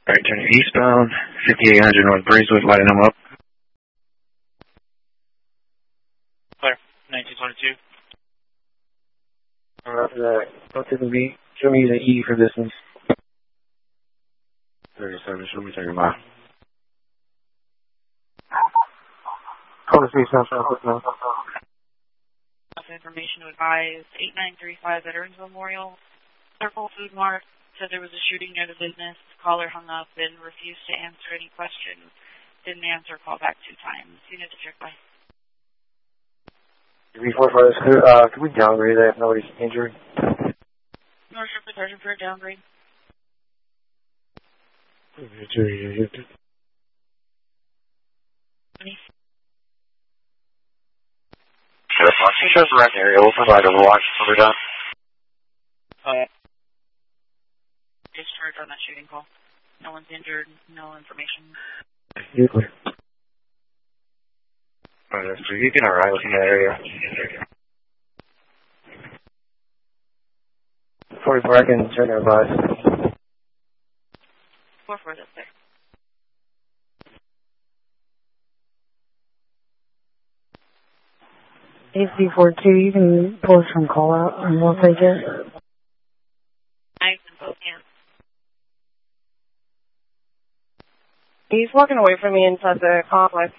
Alright, turning eastbound, 5800 North Braeswood, lighting them up. Clear, 1922. After that, go to the B. Show me the E for distance. 37, show me taking mile. Call the street, South now. Information to advise 8935 Veterans Memorial, Circle Food Mart, said there was a shooting near the business. Caller hung up and refused to answer any questions. Didn't answer, call back 2 times. Unit to check by. 345, can we downgrade that? Nobody's injured. North Shore Sergeant for a downgrade. Once he shows around the area, we'll provide overwatch when we're done. Discharge on that shooting call. No one's injured, no information. You're clear. Alright, so you can arrive in that area. 44, I can check our advice. 4-4, that's there. AC42, you can pull us from call out and we'll take it. I can both hands. He's walking away from me inside the complex.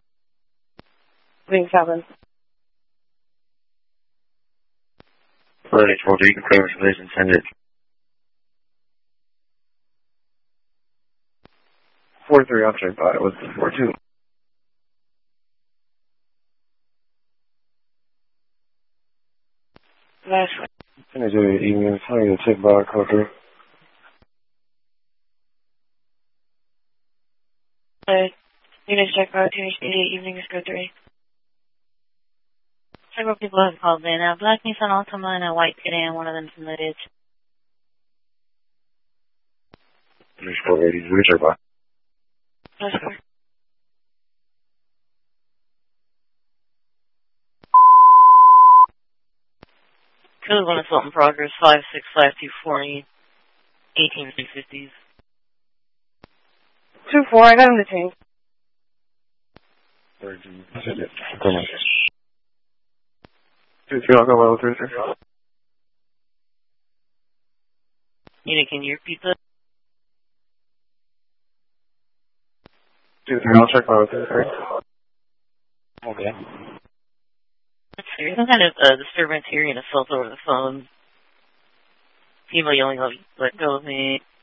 Wing 7. Ready, 12, you can clear for this and send it. 43, I'll check by it with 42. Last one. Can I do your email? Tell you to check by code 3. Unit check by 288, evening is code 3. Several people have called in. A black Nissan Altima and a white sedan, one of them's in the ditch. 480, check by. Last one. Code 1 assault in progress, 565-240, 1850s. 2-4, I got him detained. Send it. Come on. 2-3, I'll go well, 3-3. Unit, can you repeat that? 2-3, I'll check by 3-3. Okay. There's some kind of disturbance here and assault over the phone. People yelling, let go of me.